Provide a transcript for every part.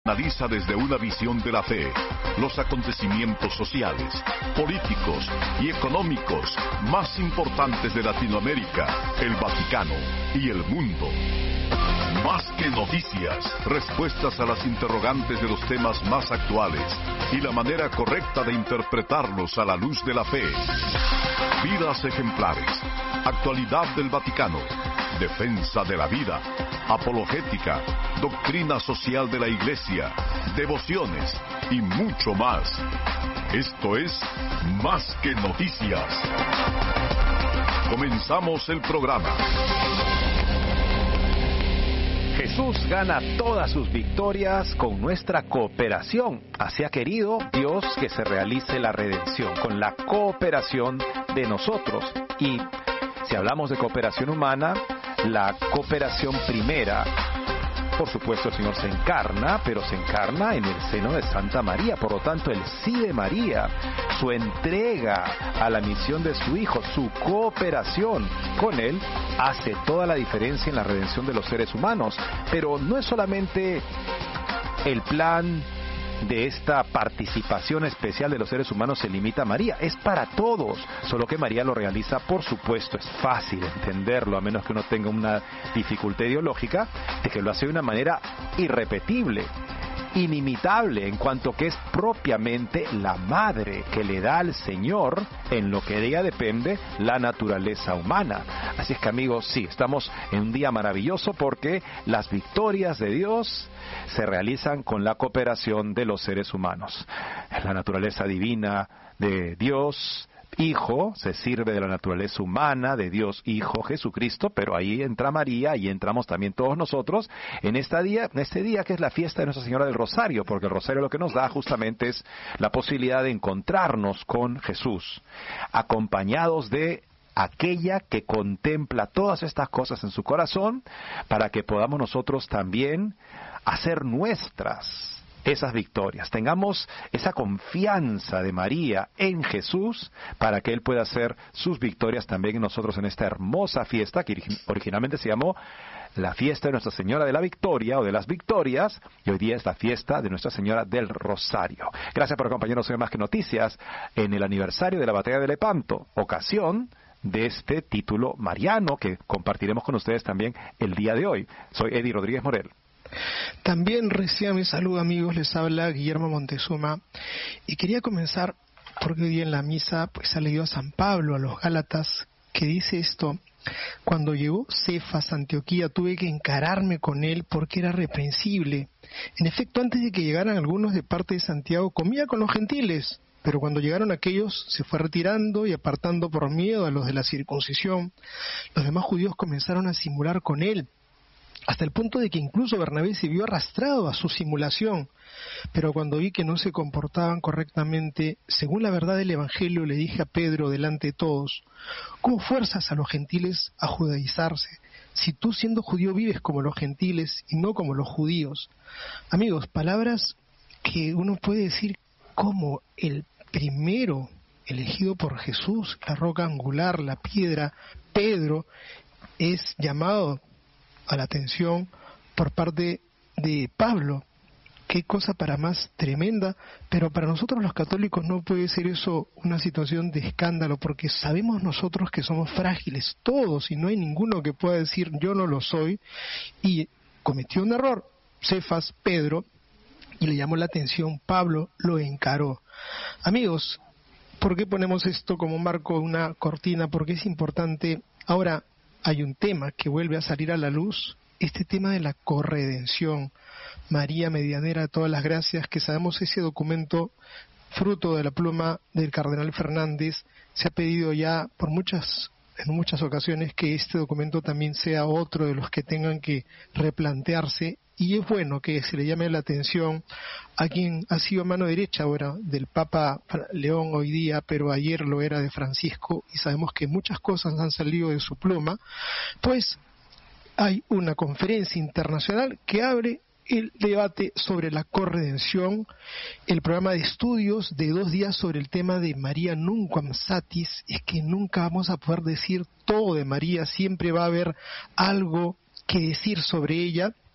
Analiza desde una visión de la fe los acontecimientos sociales, políticos y económicos más importantes de Latinoamérica, el Vaticano y el mundo. Más que noticias, respuestas a las interrogantes de los temas más actuales y la manera correcta de interpretarlos a la luz de la fe. Vidas ejemplares, actualidad del Vaticano, defensa de la vida, apologética, doctrina social de la Iglesia, devociones y mucho más. Esto es Más que Noticias. Comenzamos el programa. Jesús gana todas sus victorias con nuestra cooperación. Así ha querido Dios que se realice la redención, con la cooperación de nosotros. Y si hablamos de cooperación humana, la cooperación primera, por supuesto el Señor se encarna, pero se encarna en el seno de Santa María. Por lo tanto, el sí de María, su entrega a la misión de su Hijo, su cooperación con Él, hace toda la diferencia en la redención de los seres humanos. Pero no es solamente el plan de esta participación especial de los seres humanos se limita a María, es para todos, solo que María lo realiza, por supuesto, es fácil entenderlo, a menos que uno tenga una dificultad ideológica, de que lo hace de una manera irrepetible, inimitable, en cuanto que es propiamente la madre que le da al Señor, en lo que de ella depende, la naturaleza humana. Así es que, amigos, sí, estamos en un día maravilloso porque las victorias de Dios se realizan con la cooperación de los seres humanos. La naturaleza divina de Dios Hijo se sirve de la naturaleza humana de Dios Hijo Jesucristo, pero ahí entra María y entramos también todos nosotros en este día que es la fiesta de Nuestra Señora del Rosario, porque el Rosario lo que nos da justamente es la posibilidad de encontrarnos con Jesús, acompañados de aquella que contempla todas estas cosas en su corazón, para que podamos nosotros también hacer nuestras esas victorias. Tengamos esa confianza de María en Jesús para que Él pueda hacer sus victorias también en nosotros en esta hermosa fiesta que originalmente se llamó la fiesta de Nuestra Señora de la Victoria o de las Victorias, y hoy día es la fiesta de Nuestra Señora del Rosario. Gracias por acompañarnos en Más que Noticias en el aniversario de la Batalla de Lepanto, ocasión de este título mariano que compartiremos con ustedes también el día de hoy. Soy Eddie Rodríguez Morel. También reciban mi saludo, amigos, les habla Guillermo Montezuma, y quería comenzar porque hoy día en la misa pues ha leído a San Pablo a los Gálatas, que dice esto: cuando llegó Cefas a Antioquía tuve que encararme con él porque era reprensible. En efecto, antes de que llegaran algunos de parte de Santiago comía con los gentiles, pero cuando llegaron aquellos se fue retirando y apartando por miedo a los de la circuncisión. Los demás judíos comenzaron a simular con él, hasta el punto de que incluso Bernabé se vio arrastrado a su simulación. Pero cuando vi que no se comportaban correctamente, según la verdad del Evangelio, le dije a Pedro delante de todos: ¿cómo fuerzas a los gentiles a judaizarse, si tú siendo judío vives como los gentiles y no como los judíos? Amigos, palabras que uno puede decir como el primero elegido por Jesús, la roca angular, la piedra, Pedro, es llamado a la atención por parte de Pablo. Qué cosa para más tremenda, pero para nosotros los católicos no puede ser eso una situación de escándalo, porque sabemos nosotros que somos frágiles, todos, y no hay ninguno que pueda decir yo no lo soy, y cometió un error, Cefas, Pedro, y le llamó la atención, Pablo lo encaró. Amigos, ¿por qué ponemos esto como marco, una cortina? Porque es importante. Ahora hay un tema que vuelve a salir a la luz, este tema de la corredención. María, medianera de todas las gracias, que sabemos ese documento, fruto de la pluma del cardenal Fernández, se ha pedido ya en muchas ocasiones que este documento también sea otro de los que tengan que replantearse, y es bueno que se le llame la atención a quien ha sido mano derecha ahora del Papa León hoy día, pero ayer lo era de Francisco, y sabemos que muchas cosas han salido de su pluma. Pues hay una conferencia internacional que abre el debate sobre la corredención, el programa de estudios de 2 días sobre el tema de María Nunquam Satis. Es que nunca vamos a poder decir todo de María, siempre va a haber algo que decir sobre ella.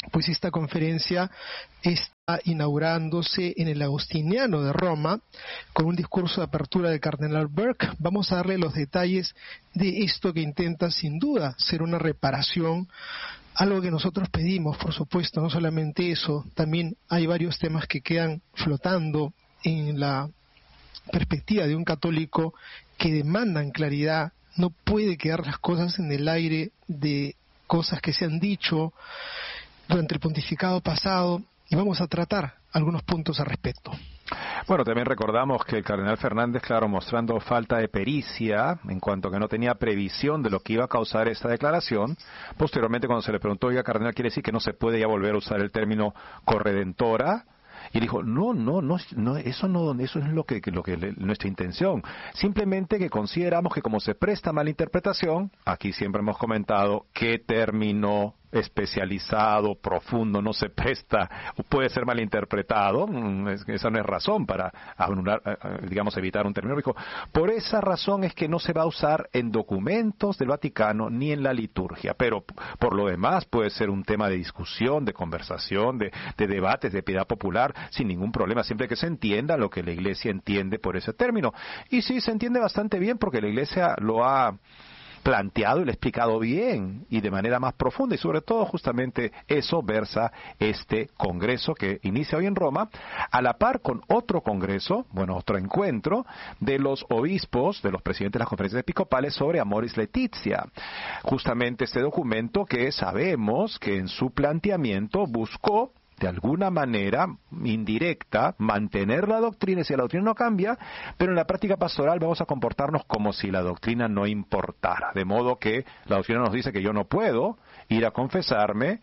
pues esta conferencia está inaugurándose en el Agustiniano de Roma con un discurso de apertura del cardenal Burke. Vamos a darle los detalles de esto que intenta sin duda ser una reparación, algo que nosotros pedimos, por supuesto. No solamente eso, también hay varios temas que quedan flotando en la perspectiva de un católico que demandan claridad. No puede quedar las cosas en el aire de cosas que se han dicho durante el pontificado pasado, y vamos a tratar algunos puntos al respecto. Bueno, también recordamos que el cardenal Fernández, claro, mostrando falta de pericia en cuanto a que no tenía previsión de lo que iba a causar esta declaración. Posteriormente, cuando se le preguntó, oiga, cardenal, ¿quiere decir que no se puede ya volver a usar el término corredentora? Y dijo, no, eso es lo que nuestra intención. Simplemente que consideramos que como se presta mala interpretación, aquí siempre hemos comentado qué término especializado, profundo, no se presta, puede ser malinterpretado. Esa no es razón para anular, digamos, evitar un término. Dijo, por esa razón es que no se va a usar en documentos del Vaticano ni en la liturgia, pero por lo demás puede ser un tema de discusión, de conversación, de debates, de piedad popular, sin ningún problema, siempre que se entienda lo que la Iglesia entiende por ese término. Y sí, se entiende bastante bien porque la Iglesia lo ha planteado y lo ha explicado bien y de manera más profunda, y sobre todo justamente eso versa este congreso que inicia hoy en Roma, a la par con otro congreso, otro encuentro de los obispos, de los presidentes de las conferencias episcopales sobre Amoris Laetitia. Justamente este documento que sabemos que en su planteamiento buscó de alguna manera indirecta mantener la doctrina, y si la doctrina no cambia, pero en la práctica pastoral vamos a comportarnos como si la doctrina no importara, de modo que la doctrina nos dice que yo no puedo ir a confesarme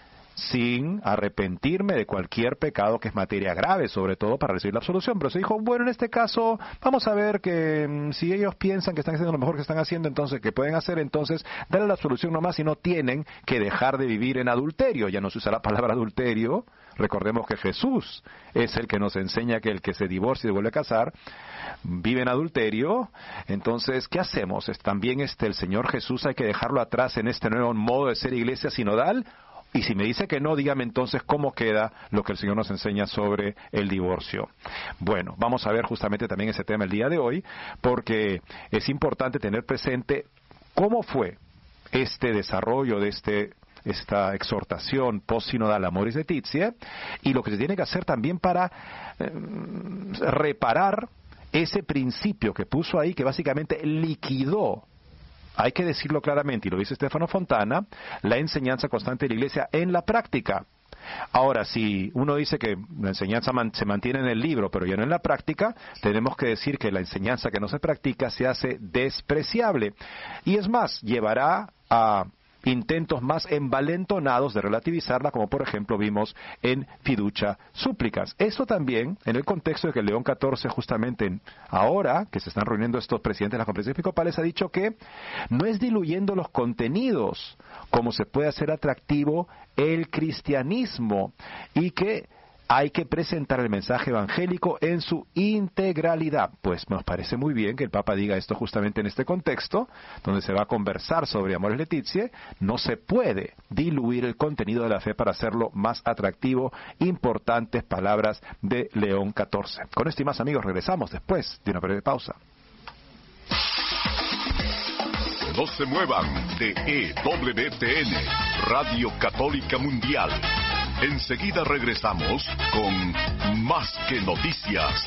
sin arrepentirme de cualquier pecado que es materia grave, sobre todo para recibir la absolución. Pero se dijo, bueno, en este caso vamos a ver que si ellos piensan que están haciendo lo mejor que están haciendo, entonces, que pueden hacer, entonces, darle la absolución nomás, y no tienen que dejar de vivir en adulterio. Ya no se usa la palabra adulterio. Recordemos que Jesús es el que nos enseña que el que se divorcia y se vuelve a casar vive en adulterio. Entonces, ¿qué hacemos? También el Señor Jesús hay que dejarlo atrás en este nuevo modo de ser iglesia sinodal. Y si me dice que no, dígame entonces cómo queda lo que el Señor nos enseña sobre el divorcio. Bueno, vamos a ver justamente también ese tema el día de hoy, porque es importante tener presente cómo fue este desarrollo de esta exhortación post-sinodal Amoris Laetitia, y lo que se tiene que hacer también para reparar ese principio que puso ahí, que básicamente liquidó, hay que decirlo claramente, y lo dice Stefano Fontana, la enseñanza constante de la Iglesia en la práctica. Ahora, si uno dice que la enseñanza se mantiene en el libro, pero ya no en la práctica, tenemos que decir que la enseñanza que no se practica se hace despreciable. Y es más, llevará a intentos más envalentonados de relativizarla, como por ejemplo vimos en Fiducia Súplicas. Eso también en el contexto de que León XIV, justamente ahora que se están reuniendo estos presidentes de las conferencias episcopales, ha dicho que no es diluyendo los contenidos como se puede hacer atractivo el cristianismo, y que hay que presentar el mensaje evangélico en su integralidad. Pues nos parece muy bien que el Papa diga esto justamente en este contexto, donde se va a conversar sobre Amoris Laetitia. No se puede diluir el contenido de la fe para hacerlo más atractivo. Importantes palabras de León XIV. Con esto y más, amigos, regresamos después de una breve pausa. No se muevan de EWTN, Radio Católica Mundial. Enseguida regresamos con Más que Noticias.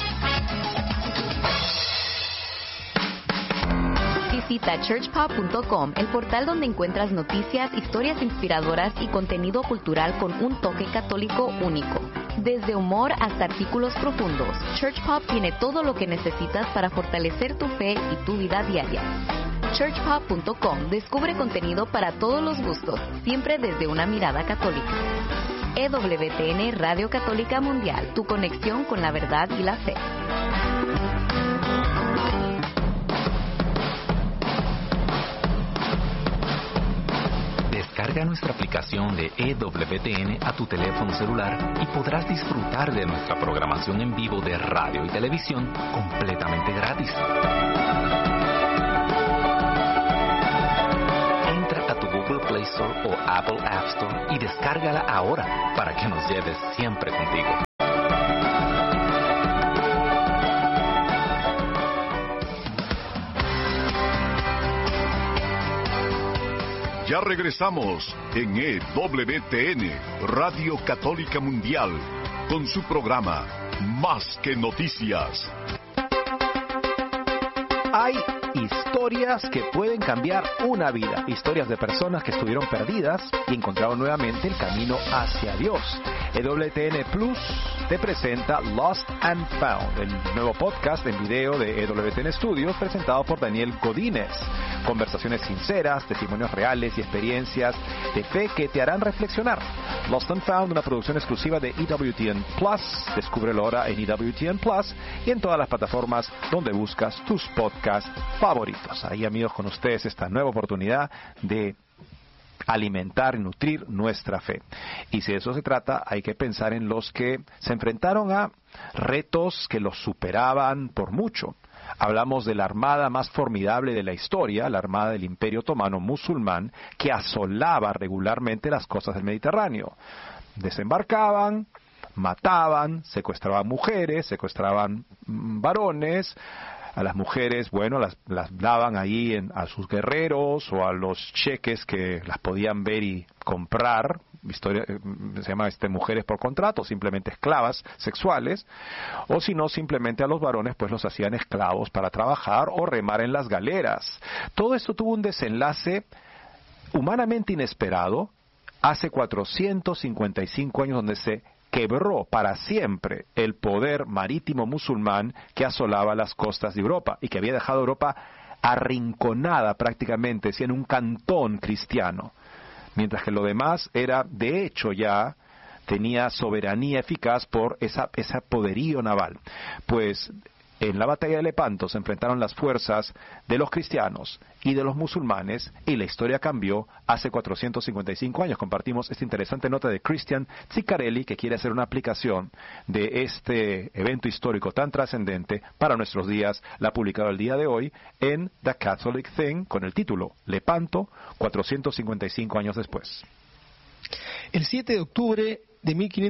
Visita churchpop.com, el portal donde encuentras noticias, historias inspiradoras y contenido cultural con un toque católico único. Desde humor hasta artículos profundos, Churchpop tiene todo lo que necesitas para fortalecer tu fe y tu vida diaria. churchpop.com descubre contenido para todos los gustos, siempre desde una mirada católica. EWTN Radio Católica Mundial, tu conexión con la verdad y la fe. Descarga nuestra aplicación de EWTN a tu teléfono celular y podrás disfrutar de nuestra programación en vivo de radio y televisión completamente gratis. Entra a tu Google Play Play Store o Apple App Store y descárgala ahora para que nos lleves siempre contigo. Ya regresamos en EWTN, Radio Católica Mundial, con su programa Más que Noticias. Hay historias que pueden cambiar una vida, historias de personas que estuvieron perdidas y encontraron nuevamente el camino hacia Dios. EWTN Plus te presenta Lost and Found, el nuevo podcast en video de EWTN Studios presentado por Daniel Godínez. Conversaciones sinceras, testimonios reales y experiencias de fe que te harán reflexionar. Lost and Found, una producción exclusiva de EWTN Plus. Descúbrelo ahora en EWTN Plus y en todas las plataformas donde buscas tus podcasts favoritos. Ahí, amigos, con ustedes esta nueva oportunidad de alimentar y nutrir nuestra fe. Y si de eso se trata, hay que pensar en los que se enfrentaron a retos que los superaban por mucho. Hablamos de la armada más formidable de la historia, la armada del Imperio Otomano musulmán, que asolaba regularmente las costas del Mediterráneo. Desembarcaban, mataban, secuestraban mujeres, secuestraban varones. A las mujeres, bueno, las daban ahí a sus guerreros o a los cheques que las podían ver y comprar. Se llama mujeres por contrato, simplemente esclavas sexuales. O si no, simplemente a los varones pues los hacían esclavos para trabajar o remar en las galeras. Todo esto tuvo un desenlace humanamente inesperado hace 455 años, donde se quebró para siempre el poder marítimo musulmán que asolaba las costas de Europa y que había dejado a Europa arrinconada prácticamente, en un cantón cristiano, mientras que lo demás era, de hecho, ya tenía soberanía eficaz por ese poderío naval. Pues en la batalla de Lepanto se enfrentaron las fuerzas de los cristianos y de los musulmanes y la historia cambió hace 455 años. Compartimos esta interesante nota de Christian Ziccarelli, que quiere hacer una aplicación de este evento histórico tan trascendente para nuestros días. La ha publicado el día de hoy en The Catholic Thing con el título Lepanto, 455 años después. El 7 de octubre de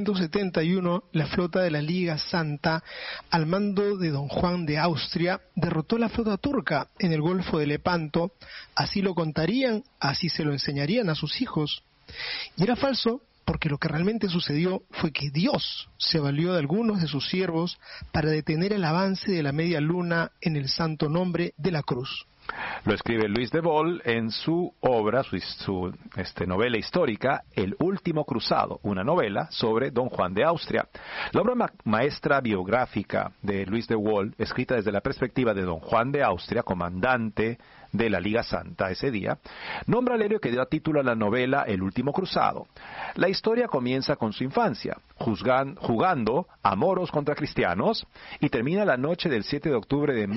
1571, la flota de la Liga Santa, al mando de don Juan de Austria, derrotó la flota turca en el Golfo de Lepanto. Así lo contarían, así se lo enseñarían a sus hijos. Y era falso, porque lo que realmente sucedió fue que Dios se valió de algunos de sus siervos para detener el avance de la media luna en el santo nombre de la cruz. Lo escribe Luis de Vol en su obra, su novela histórica, El último cruzado, una novela sobre don Juan de Austria. La obra maestra biográfica de Luis de Vol, escrita desde la perspectiva de don Juan de Austria, comandante de la Liga Santa ese día, nombra al héroe que dio título a la novela El último cruzado. La historia comienza con su infancia, jugando a moros contra cristianos, y termina la noche del 7 de octubre de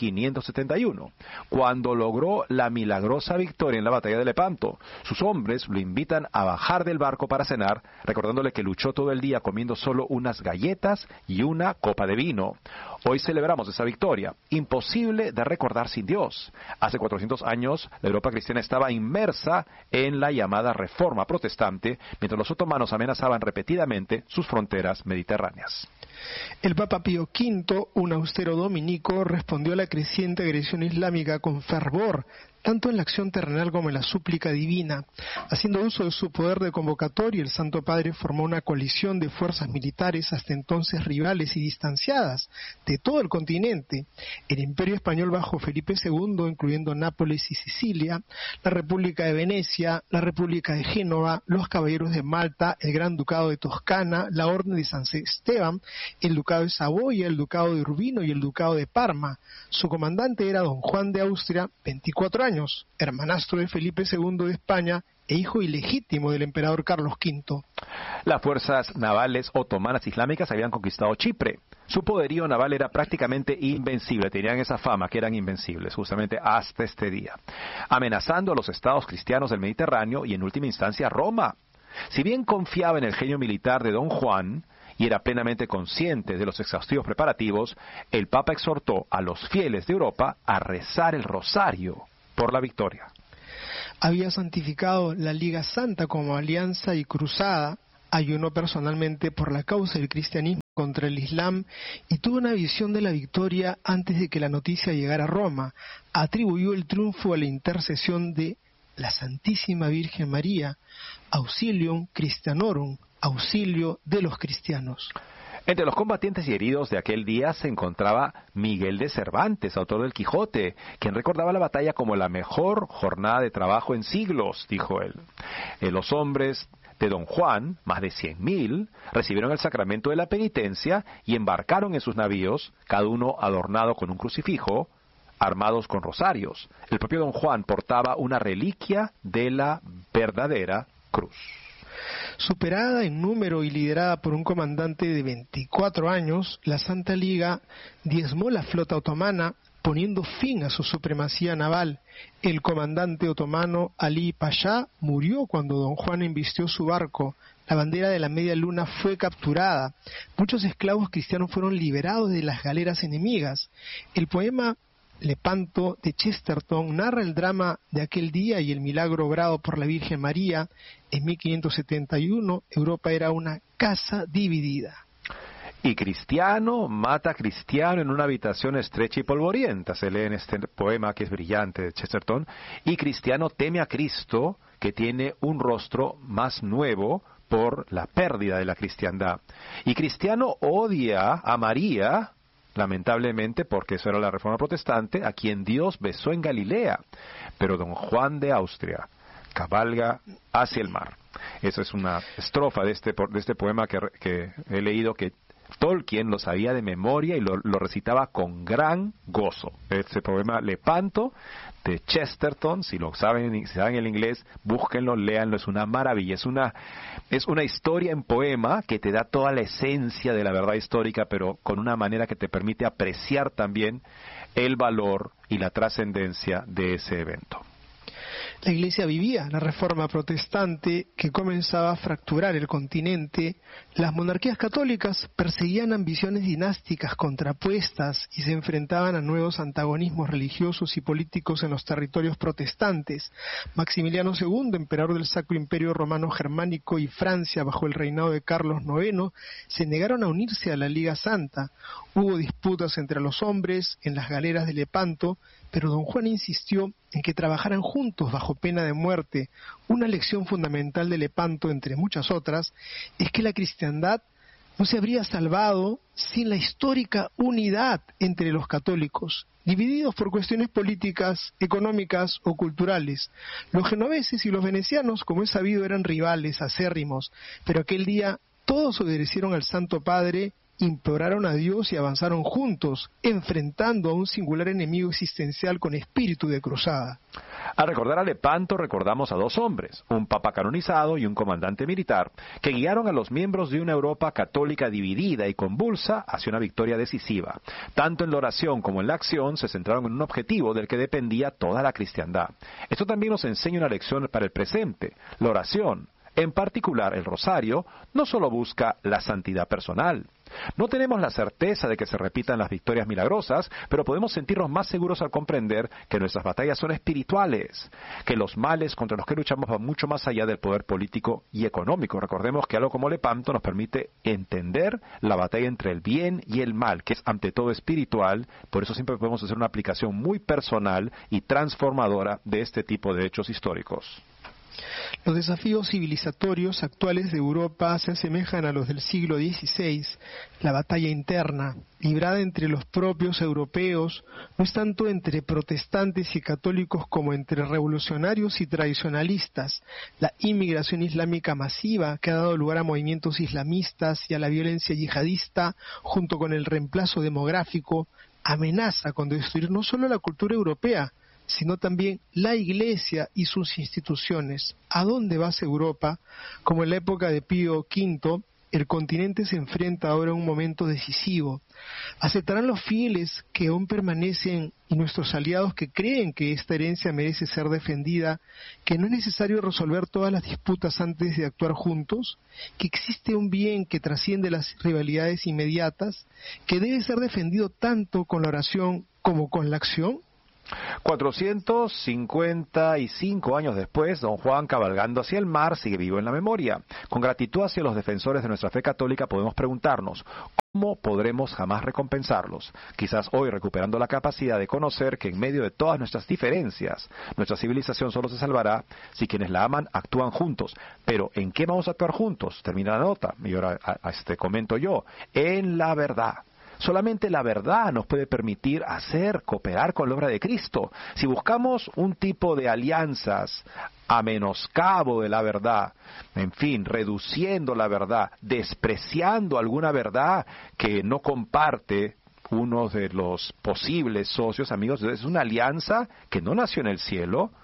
1571, cuando logró la milagrosa victoria en la batalla de Lepanto. Sus hombres lo invitan a bajar del barco para cenar, recordándole que luchó todo el día comiendo solo unas galletas y una copa de vino. Hoy celebramos esa victoria, imposible de recordar sin Dios. Hace 400 años, la Europa cristiana estaba inmersa en la llamada Reforma Protestante, mientras los otomanos amenazaban repetidamente sus fronteras mediterráneas. El Papa Pío V, un austero dominico, respondió a la creciente agresión islámica con fervor, tanto en la acción terrenal como en la súplica divina. Haciendo uso de su poder de convocatoria, el Santo Padre formó una coalición de fuerzas militares hasta entonces rivales y distanciadas de todo el continente: el Imperio Español bajo Felipe II, incluyendo Nápoles y Sicilia, la República de Venecia, la República de Génova, los Caballeros de Malta, el Gran Ducado de Toscana, la Orden de San Esteban, el Ducado de Saboya, el Ducado de Urbino y el Ducado de Parma. Su comandante era don Juan de Austria, 24 años, hermanastro de Felipe II de España e hijo ilegítimo del emperador Carlos V. Las fuerzas navales otomanas islámicas habían conquistado Chipre. Su poderío naval era prácticamente invencible, tenían esa fama que eran invencibles, justamente hasta este día, amenazando a los estados cristianos del Mediterráneo y en última instancia a Roma. Si bien confiaba en el genio militar de don Juan y era plenamente consciente de los exhaustivos preparativos, el Papa exhortó a los fieles de Europa a rezar el rosario por la victoria. había santificado la Liga Santa como alianza y cruzada, ayunó personalmente por la causa del cristianismo contra el Islam y tuvo una visión de la victoria antes de que la noticia llegara a Roma. Atribuyó el triunfo a la intercesión de la Santísima Virgen María, Auxilium Christianorum, auxilio de los cristianos. Entre los combatientes y heridos de aquel día se encontraba Miguel de Cervantes, autor del Quijote, quien recordaba la batalla como la mejor jornada de trabajo en siglos, dijo él. Los hombres de Don Juan, más de 100,000, recibieron el sacramento de la penitencia y embarcaron en sus navíos, cada uno adornado con un crucifijo, armados con rosarios. El propio Don Juan portaba una reliquia de la verdadera cruz. Superada en número y liderada por un comandante de 24 años, la Santa Liga diezmó la flota otomana, poniendo fin a su supremacía naval. El comandante otomano Ali Pasha murió cuando Don Juan embistió su barco. La bandera de la Media Luna fue capturada. Muchos esclavos cristianos fueron liberados de las galeras enemigas. El poema Lepanto de Chesterton narra el drama de aquel día y el milagro obrado por la Virgen María. En 1571, Europa era una casa dividida. Y cristiano mata cristiano en una habitación estrecha y polvorienta, se lee en este poema que es brillante de Chesterton. Y cristiano teme a Cristo, que tiene un rostro más nuevo por la pérdida de la cristiandad. Y cristiano odia a María, lamentablemente, porque eso era la Reforma Protestante, a quien Dios besó en Galilea. Pero Don Juan de Austria cabalga hacia el mar. Esa es una estrofa de este poema que he leído, que Tolkien lo sabía de memoria y lo recitaba con gran gozo. Este poema Lepanto de Chesterton, si saben el inglés, búsquenlo, léanlo, es una maravilla. Es una historia en poema que te da toda la esencia de la verdad histórica, pero con una manera que te permite apreciar también el valor y la trascendencia de ese evento. La Iglesia vivía la Reforma Protestante que comenzaba a fracturar el continente. Las monarquías católicas perseguían ambiciones dinásticas contrapuestas y se enfrentaban a nuevos antagonismos religiosos y políticos en los territorios protestantes. Maximiliano II, emperador del Sacro Imperio Romano Germánico, y Francia, bajo el reinado de Carlos IX, se negaron a unirse a la Liga Santa. Hubo disputas entre los hombres en las galeras de Lepanto, pero Don Juan insistió en que trabajaran juntos bajo pena de muerte. Una lección fundamental de Lepanto, entre muchas otras, es que la cristiandad no se habría salvado sin la histórica unidad entre los católicos, divididos por cuestiones políticas, económicas o culturales. Los genoveses y los venecianos, como es sabido, eran rivales acérrimos, pero aquel día todos obedecieron al Santo Padre, imploraron a Dios y avanzaron juntos, enfrentando a un singular enemigo existencial con espíritu de cruzada. Al recordar a Lepanto recordamos a dos hombres, un papa canonizado y un comandante militar, que guiaron a los miembros de una Europa católica dividida y convulsa hacia una victoria decisiva. Tanto en la oración como en la acción se centraron en un objetivo del que dependía toda la cristiandad. Esto también nos enseña una lección para el presente. La oración, en particular el rosario, no solo busca la santidad personal. No tenemos la certeza de que se repitan las victorias milagrosas, pero podemos sentirnos más seguros al comprender que nuestras batallas son espirituales, que los males contra los que luchamos van mucho más allá del poder político y económico. Recordemos que algo como Lepanto nos permite entender la batalla entre el bien y el mal, que es ante todo espiritual. Por eso siempre podemos hacer una aplicación muy personal y transformadora de este tipo de hechos históricos. Los desafíos civilizatorios actuales de Europa se asemejan a los del siglo XVI. La batalla interna, librada entre los propios europeos, no es tanto entre protestantes y católicos como entre revolucionarios y tradicionalistas. La inmigración islámica masiva, que ha dado lugar a movimientos islamistas y a la violencia yihadista, junto con el reemplazo demográfico, amenaza con destruir no solo la cultura europea, sino también la Iglesia y sus instituciones. ¿A dónde va Europa? Como en la época de Pío V, el continente se enfrenta ahora a un momento decisivo. ¿Aceptarán los fieles que aún permanecen y nuestros aliados que creen que esta herencia merece ser defendida, que no es necesario resolver todas las disputas antes de actuar juntos, que existe un bien que trasciende las rivalidades inmediatas, que debe ser defendido tanto con la oración como con la acción? 455 años después, don Juan, cabalgando hacia el mar, sigue vivo en la memoria. Con gratitud hacia los defensores de nuestra fe católica podemos preguntarnos, ¿cómo podremos jamás recompensarlos? Quizás hoy, recuperando la capacidad de conocer que en medio de todas nuestras diferencias, nuestra civilización solo se salvará si quienes la aman actúan juntos. Pero, ¿en qué vamos a actuar juntos? Termina la nota, y ahora comento yo. En la verdad. Solamente la verdad nos puede permitir cooperar con la obra de Cristo. Si buscamos un tipo de alianzas a menoscabo de la verdad, en fin, reduciendo la verdad, despreciando alguna verdad que no comparte uno de los posibles socios, amigos, es una alianza que no nació en el cielo,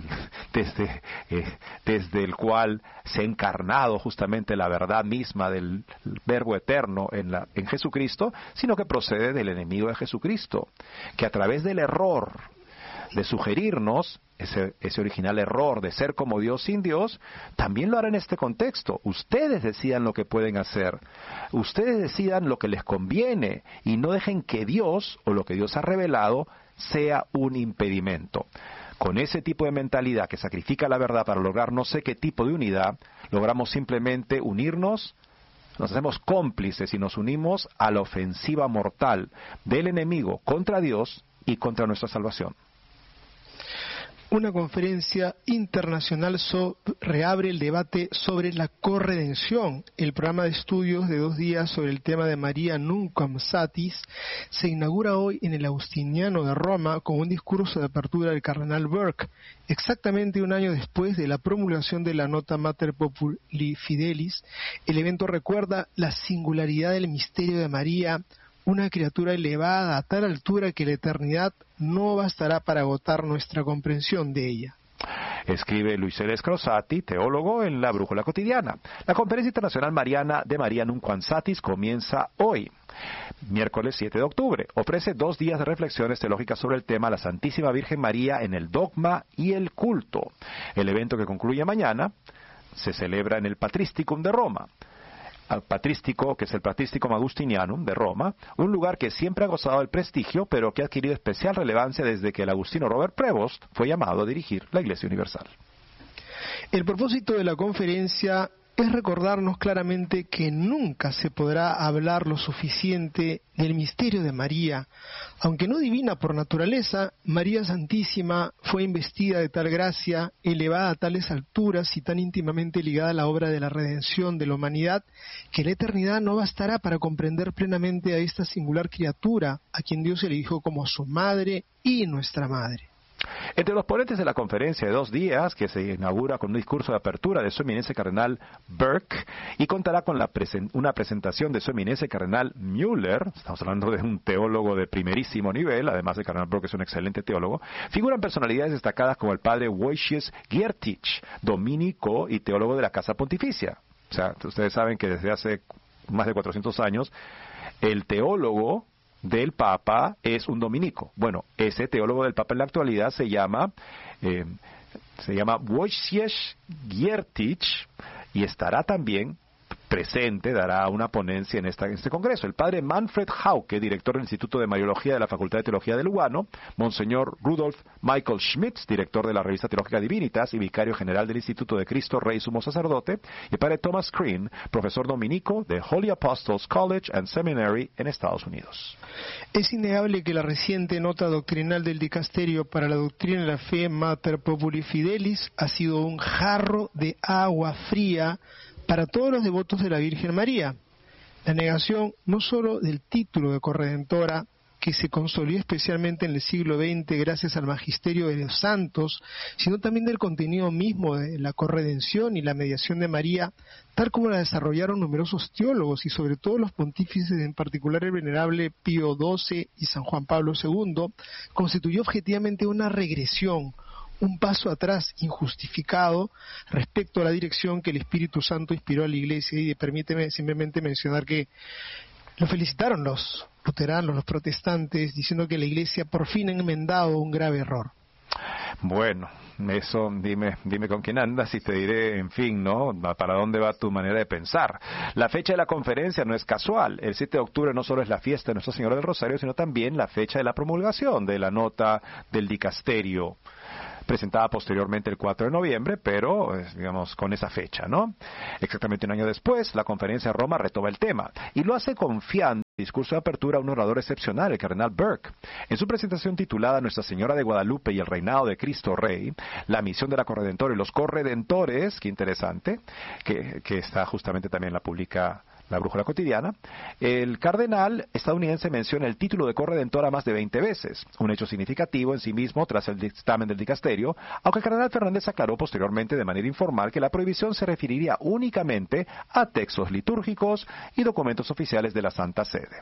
desde el cual se ha encarnado justamente la verdad misma del Verbo eterno en Jesucristo, sino que procede del enemigo de Jesucristo, que a través del error de sugerirnos ese original error de ser como Dios sin Dios, también lo hará en este contexto. Ustedes decidan lo que pueden hacer, ustedes decidan lo que les conviene y no dejen que Dios o lo que Dios ha revelado sea un impedimento. Con ese tipo de mentalidad que sacrifica la verdad para lograr no sé qué tipo de unidad, logramos simplemente unirnos, nos hacemos cómplices y nos unimos a la ofensiva mortal del enemigo contra Dios y contra nuestra salvación. Una conferencia internacional reabre el debate sobre la corredención. El programa de estudios de 2 días sobre el tema de María Nunquam Satis se inaugura hoy en el Agustiniano de Roma con un discurso de apertura del cardenal Burke, exactamente un año después de la promulgación de la Nota Mater Populi Fidelis. El evento recuerda la singularidad del misterio de María, una criatura elevada a tal altura que la eternidad no bastará para agotar nuestra comprensión de ella. Escribe Luis L. Scrosati, teólogo, en La Brújula Cotidiana. La Conferencia Internacional Mariana de María Nunquam Satis comienza hoy, miércoles 7 de octubre. Ofrece 2 días de reflexiones teológicas sobre el tema La Santísima Virgen María en el dogma y el culto. El evento, que concluye mañana, se celebra en el Patristicum de Roma. Al Patrístico, que es el Patristicum Augustinianum de Roma, un lugar que siempre ha gozado del prestigio, pero que ha adquirido especial relevancia desde que el agustino Robert Prevost fue llamado a dirigir la Iglesia Universal. El propósito de la conferencia es recordarnos claramente que nunca se podrá hablar lo suficiente del misterio de María. Aunque no divina por naturaleza, María Santísima fue investida de tal gracia, elevada a tales alturas y tan íntimamente ligada a la obra de la redención de la humanidad, que la eternidad no bastará para comprender plenamente a esta singular criatura, a quien Dios eligió como su madre y nuestra madre. Entre los ponentes de la conferencia de 2 días, que se inaugura con un discurso de apertura de su eminencia cardenal Burke y contará con una presentación de su eminencia cardenal Müller, estamos hablando de un teólogo de primerísimo nivel, además de cardenal Burke es un excelente teólogo, figuran personalidades destacadas como el padre Wojciech Giertych, dominico y teólogo de la Casa Pontificia. O sea, ustedes saben que desde hace más de 400 años el teólogo del Papa es un dominico. Bueno, ese teólogo del Papa en la actualidad se llama Wojciech Giertych y estará también presente, dará una ponencia en este congreso. El padre Manfred Hauke, director del Instituto de Mariología de la Facultad de Teología de Lugano, Monseñor Rudolf Michael Schmitz, director de la revista Teológica Divinitas y vicario general del Instituto de Cristo Rey Sumo Sacerdote, y el padre Thomas Crean, profesor dominico de Holy Apostles College and Seminary en Estados Unidos. Es innegable que la reciente nota doctrinal del Dicasterio para la Doctrina de la Fe Mater Populi Fidelis ha sido un jarro de agua fría para todos los devotos de la Virgen María. La negación no solo del título de corredentora, que se consolidó especialmente en el siglo XX gracias al magisterio de los santos, sino también del contenido mismo de la corredención y la mediación de María, tal como la desarrollaron numerosos teólogos y sobre todo los pontífices, en particular el venerable Pío XII y San Juan Pablo II, constituyó objetivamente una regresión, un paso atrás injustificado respecto a la dirección que el Espíritu Santo inspiró a la Iglesia. Y permíteme simplemente mencionar que lo felicitaron los luteranos, los protestantes, diciendo que la Iglesia por fin ha enmendado un grave error. Bueno, eso, dime con quién andas y te diré, en fin, ¿no? ¿Para dónde va tu manera de pensar? La fecha de la conferencia no es casual. El 7 de octubre no solo es la fiesta de Nuestra Señora del Rosario, sino también la fecha de la promulgación de la nota del dicasterio, presentada posteriormente el 4 de noviembre, pero, digamos, con esa fecha, ¿no? Exactamente un año después, la conferencia de Roma retoma el tema, y lo hace confiando en el discurso de apertura a un orador excepcional, el cardenal Burke. En su presentación titulada Nuestra Señora de Guadalupe y el Reinado de Cristo Rey, la misión de la Corredentora y los corredentores, qué interesante, que está justamente también la publica la Brújula Cotidiana, el cardenal estadounidense menciona el título de corredentora más de 20 veces, un hecho significativo en sí mismo tras el dictamen del dicasterio, aunque el cardenal Fernández aclaró posteriormente de manera informal que la prohibición se referiría únicamente a textos litúrgicos y documentos oficiales de la Santa Sede.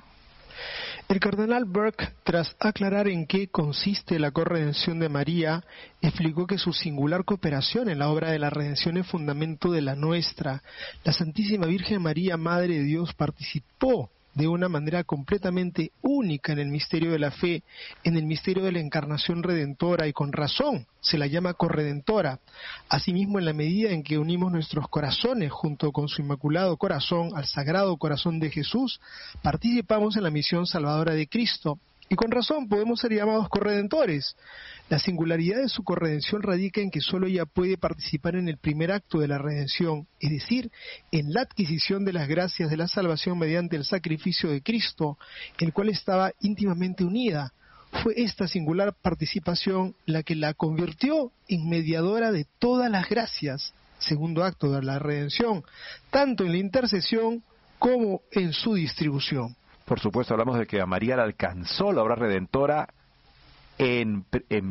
El cardenal Burke, tras aclarar en qué consiste la corredención de María, explicó que su singular cooperación en la obra de la redención es fundamento de la nuestra. La Santísima Virgen María, Madre de Dios, participó de una manera completamente única en el misterio de la fe, en el misterio de la encarnación redentora, y con razón se la llama corredentora. Asimismo, en la medida en que unimos nuestros corazones junto con su inmaculado corazón al Sagrado Corazón de Jesús, participamos en la misión salvadora de Cristo, y con razón podemos ser llamados corredentores. La singularidad de su corredención radica en que sólo ella puede participar en el primer acto de la redención, es decir, en la adquisición de las gracias de la salvación mediante el sacrificio de Cristo, el cual estaba íntimamente unida. Fue esta singular participación la que la convirtió en mediadora de todas las gracias, segundo acto de la redención, tanto en la intercesión como en su distribución. Por supuesto, hablamos de que a María la alcanzó la obra redentora en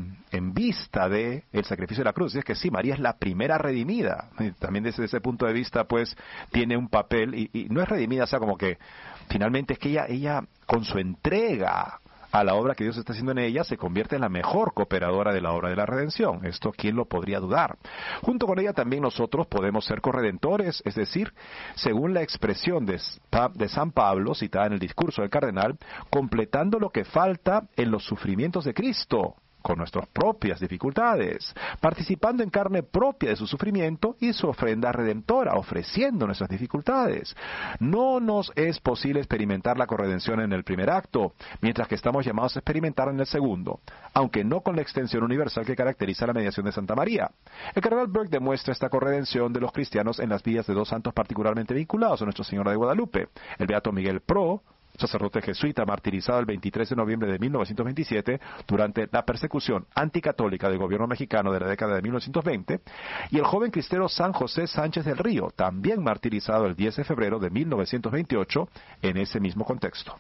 vista de el sacrificio de la cruz. Es que sí, María es la primera redimida. También desde ese punto de vista, pues, tiene un papel, y no es redimida, o sea, como que finalmente es que ella con su entrega a la obra que Dios está haciendo en ella, se convierte en la mejor cooperadora de la obra de la redención. Esto, ¿quién lo podría dudar? Junto con ella también nosotros podemos ser corredentores, es decir, según la expresión de San Pablo, citada en el discurso del cardenal, completando lo que falta en los sufrimientos de Cristo, con nuestras propias dificultades, participando en carne propia de su sufrimiento y su ofrenda redentora, ofreciendo nuestras dificultades. No nos es posible experimentar la corredención en el primer acto, mientras que estamos llamados a experimentar en el segundo, aunque no con la extensión universal que caracteriza la mediación de Santa María. El cardenal Burke demuestra esta corredención de los cristianos en las vidas de dos santos particularmente vinculados a Nuestra Señora de Guadalupe, el beato Miguel Pro, sacerdote jesuita martirizado el 23 de noviembre de 1927 durante la persecución anticatólica del gobierno mexicano de la década de 1920, y el joven cristero San José Sánchez del Río, también martirizado el 10 de febrero de 1928 en ese mismo contexto.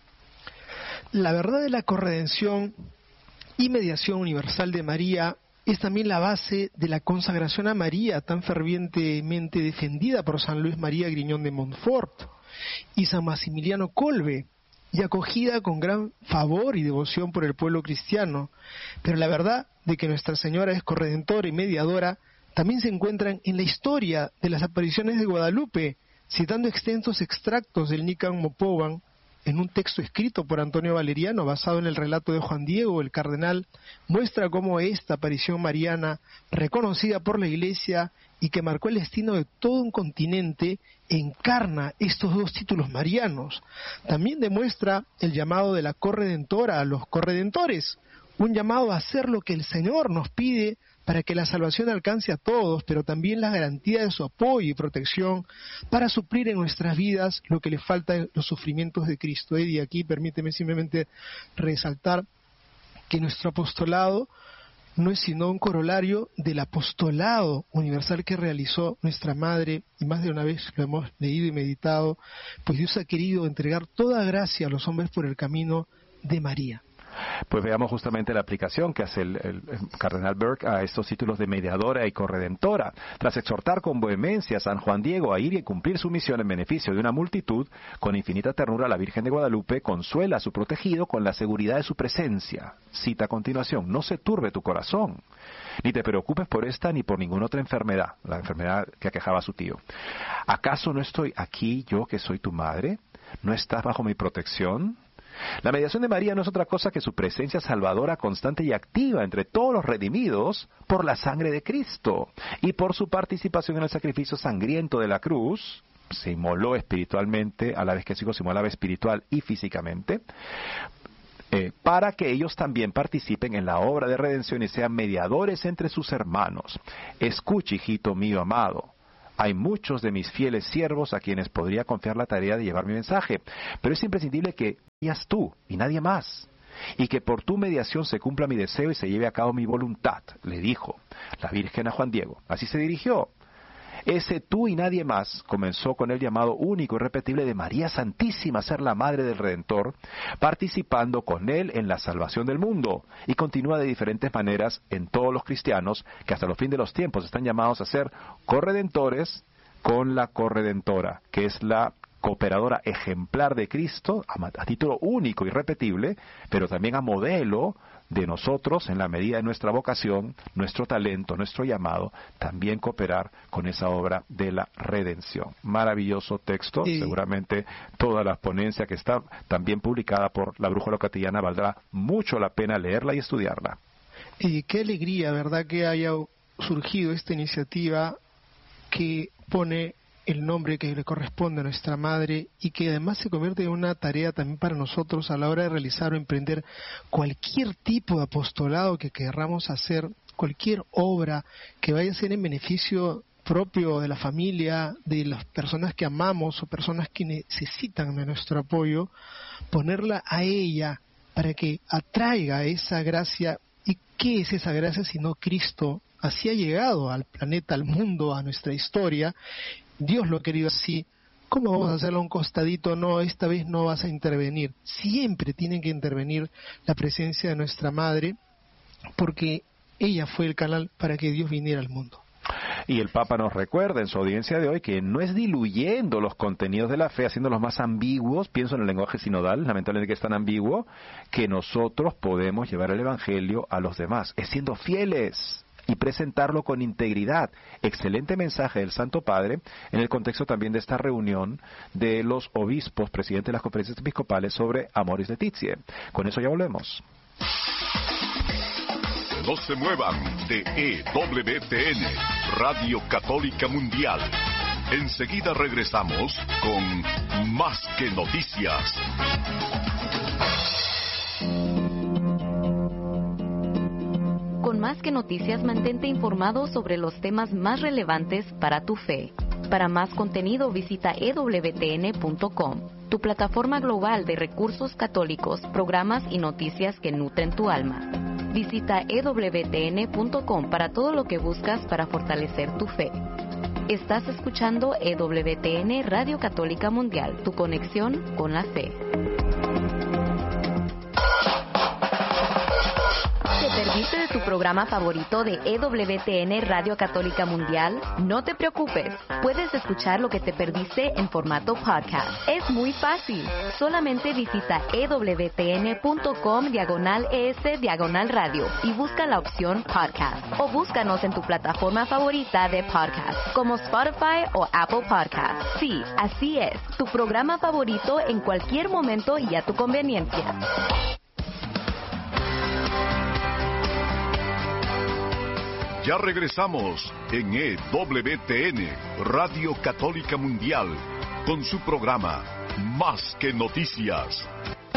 La verdad de la corredención y mediación universal de María es también la base de la consagración a María, tan fervientemente defendida por San Luis María Griñón de Montfort y San Maximiliano Kolbe, y acogida con gran favor y devoción por el pueblo cristiano. Pero la verdad de que Nuestra Señora es corredentora y mediadora también se encuentran en la historia de las apariciones de Guadalupe, citando extensos extractos del Nican Mopovan en un texto escrito por Antonio Valeriano basado en el relato de Juan Diego. El cardenal muestra cómo esta aparición mariana, reconocida por la Iglesia y que marcó el destino de todo un continente, encarna estos dos títulos marianos. También demuestra el llamado de la corredentora a los corredentores, un llamado a hacer lo que el Señor nos pide para que la salvación alcance a todos, pero también la garantía de su apoyo y protección para suplir en nuestras vidas lo que le falta en los sufrimientos de Cristo. Y aquí permíteme simplemente resaltar que nuestro apostolado no es sino un corolario del apostolado universal que realizó nuestra Madre, y más de una vez lo hemos leído y meditado, pues Dios ha querido entregar toda gracia a los hombres por el camino de María. Pues veamos justamente la aplicación que hace el cardenal Burke a estos títulos de mediadora y corredentora. Tras exhortar con vehemencia a San Juan Diego a ir y cumplir su misión en beneficio de una multitud, con infinita ternura la Virgen de Guadalupe consuela a su protegido con la seguridad de su presencia. Cita a continuación: no se turbe tu corazón, ni te preocupes por esta ni por ninguna otra enfermedad, la enfermedad que aquejaba a su tío. ¿Acaso no estoy aquí yo que soy tu madre? ¿No estás bajo mi protección? La mediación de María no es otra cosa que su presencia salvadora constante y activa entre todos los redimidos por la sangre de Cristo y por su participación en el sacrificio sangriento de la cruz. Se inmoló espiritualmente, a la vez que se inmolaba espiritual y físicamente, para que ellos también participen en la obra de redención y sean mediadores entre sus hermanos. Escuche, hijito mío amado. Hay muchos de mis fieles siervos a quienes podría confiar la tarea de llevar mi mensaje, pero es imprescindible que vayas tú y nadie más, y que por tu mediación se cumpla mi deseo y se lleve a cabo mi voluntad, le dijo la Virgen a Juan Diego. Así se dirigió. Ese tú y nadie más comenzó con el llamado único y irrepetible de María Santísima a ser la Madre del Redentor, participando con él en la salvación del mundo, y continúa de diferentes maneras en todos los cristianos que hasta los fin de los tiempos están llamados a ser corredentores con la corredentora, que es la cooperadora ejemplar de Cristo, a título único y irrepetible, pero también a modelo de nosotros, en la medida de nuestra vocación, nuestro talento, nuestro llamado, también cooperar con esa obra de la redención. Maravilloso texto, seguramente toda la ponencia que está también publicada por la Brújula Cotidiana valdrá mucho la pena leerla y estudiarla. Y qué alegría, ¿verdad?, que haya surgido esta iniciativa que pone el nombre que le corresponde a nuestra Madre y que además se convierte en una tarea también para nosotros a la hora de realizar o emprender cualquier tipo de apostolado que querramos hacer, cualquier obra que vaya a ser en beneficio propio de la familia, de las personas que amamos o personas que necesitan de nuestro apoyo, ponerla a ella para que atraiga esa gracia. ¿Y qué es esa gracia sino Cristo? Así ha llegado al planeta, al mundo, a nuestra historia. Dios lo ha querido así. ¿Cómo vamos a hacerlo a un costadito? No, esta vez no vas a intervenir. Siempre tiene que intervenir la presencia de nuestra Madre, porque ella fue el canal para que Dios viniera al mundo. Y el Papa nos recuerda en su audiencia de hoy que no es diluyendo los contenidos de la fe, haciéndolos más ambiguos, pienso en el lenguaje sinodal, lamentablemente que es tan ambiguo, que nosotros podemos llevar el Evangelio a los demás. Es siendo fieles y presentarlo con integridad. Excelente mensaje del Santo Padre en el contexto también de esta reunión de los obispos, presidentes de las conferencias episcopales sobre Amoris Laetitia. Con eso ya volvemos. No se muevan de EWTN, Radio Católica Mundial. Enseguida regresamos con Más que Noticias. Con Más que Noticias, mantente informado sobre los temas más relevantes para tu fe. Para más contenido visita ewtn.com, tu plataforma global de recursos católicos, programas y noticias que nutren tu alma. Visita ewtn.com para todo lo que buscas para fortalecer tu fe. Estás escuchando EWTN Radio Católica Mundial, tu conexión con la fe. ¿Te perdiste de tu programa favorito de EWTN Radio Católica Mundial? No te preocupes, puedes escuchar lo que te perdiste en formato podcast. Es muy fácil, solamente visita ewtn.com/es/radio y busca la opción podcast. O búscanos en tu plataforma favorita de podcast, como Spotify o Apple Podcast. Sí, así es, tu programa favorito en cualquier momento y a tu conveniencia. Ya regresamos en EWTN, Radio Católica Mundial, con su programa Más que Noticias.